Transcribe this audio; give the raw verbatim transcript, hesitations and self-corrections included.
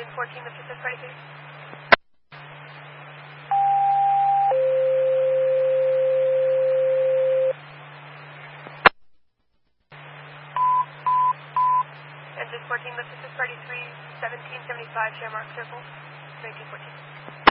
fourteen, the fifth ready, please. Engine fourteen, the fifth ready, three seventeen seventy-five, Shamrock Circle, nineteen fourteen.